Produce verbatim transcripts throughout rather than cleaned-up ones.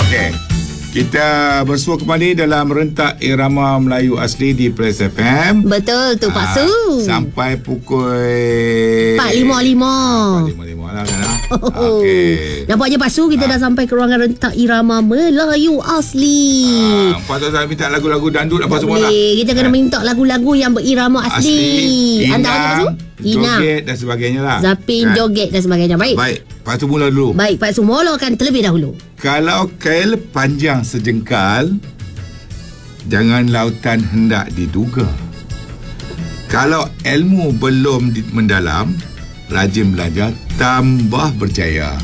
Okey. Kita bersua kembali dalam rentak irama Melayu asli di Plus F M. Betul tu Pak Su. Sampai pukul empat lima lima. empat lima lima lah kan. Okey. Nampaknya Pak Su kita ha. dah sampai ke ruangan rentak irama Melayu asli. Ha, patut saya minta lagu-lagu dandut apa semua lah. Kita kena minta lagu-lagu yang berirama asli. asli. Anda Pak Su? Joget dan sebagainya lah. Zapin, kan? Joget dan sebagainya. Baik. Baik. Pak Su mula dulu. Baik, Pak Su mulakan terlebih dahulu. Kalau kail panjang sejengkal, jangan lautan hendak diduga. Kalau ilmu belum di- mendalam, rajin belajar, tambah berjaya.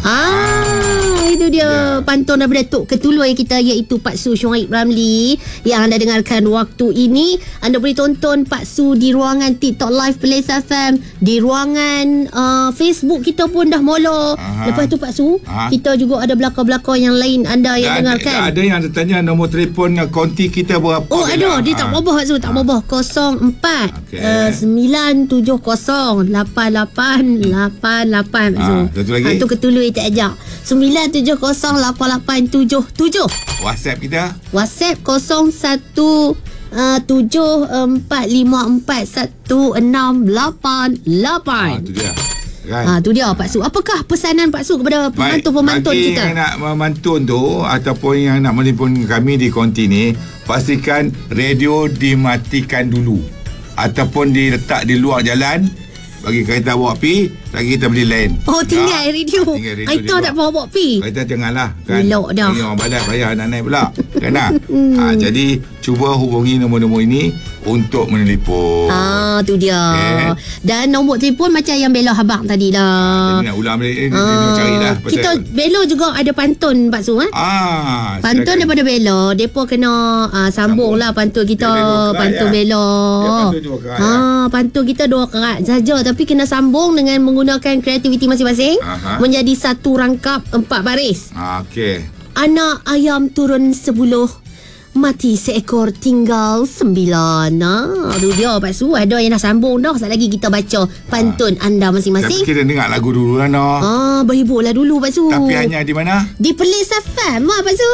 Ah, itu dia ya. Pantun daripada Tok Ketuloi kita, iaitu Pak Su Syuaib Ramli yang anda dengarkan waktu ini. Anda boleh tonton Pak Su di ruangan TikTok Live Plus F M, di ruangan uh, Facebook kita pun dah mula. Aha. Lepas tu Pak Su, Aha. kita juga ada belakang-belakang yang lain anda yang ada, dengarkan. Ada yang ada tanya nombor telefon konti kita berapa. Oh ada, dia tak berubah Pak Su, tak berubah. kosong empat sembilan tujuh kosong lapan lapan lapan lapan Pak Su. Satu lagi. Hantu Ketuloi tak ajak. sembilan tujuh kosong lapan lapan tujuh tujuh. WhatsApp kita. WhatsApp kosong satu tujuh empat lima empat satu enam lapan lapan. Ah, tu dia. Kan? Ah, tu dia Pak Su. Apakah pesanan Pak Su kepada pemantun-pemantun bagi kita? Bagi yang nak memantun tu ataupun yang nak menelpon kami di konti ni, pastikan radio dimatikan dulu ataupun diletak di luar jalan. Bagi kereta bawa pi, lagi kita beli lain. Oh, tinggal ya? radio. Tinggal radio. Kereta tak bawa pi. Kereta janganlah. Kan? Elok dah. Ini orang balas bayar nak naik pula. Kan tak? ha, jadi, cuba hubungi nombor-nombor ini untuk menelpon. Ah, tu dia. Okay. Dan nombor telefon macam yang Bella habang tadi lah. Ha, jadi nak ulang balik, eh, ah, cari lah. Kita, Bella juga ada pantun Pak Su. Eh? Ah, pantun silakan. Daripada Bella. Mereka kena ah, sambung, sambung lah pantun kita. Pantun ya. Bella. Ya, pantun dua kerat. Ha, ya. Pantun kita dua kerat saja. Tapi kena sambung dengan menggunakan kreativiti masing-masing. Aha. Menjadi satu rangkap empat baris. Ah, okey. Anak ayam turun sepuluh, mati seekor tinggal sembilan. Nah, tu dia Pak Su. Ada yang dah sambung dah. Sekejap lagi kita baca pantun ha. anda masing-masing. Tapi kita dengar lagu dulu lah, no. Ah, berhiburlah dulu Pak Su. Tapi hanya di mana? Di Plus F M lah Pak Su.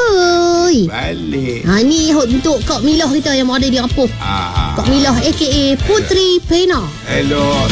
Balik. Ha, ni untuk Kak Milah kita yang ada di Rapuh. Ah. Kak Milah aka Putri Pena. Hello.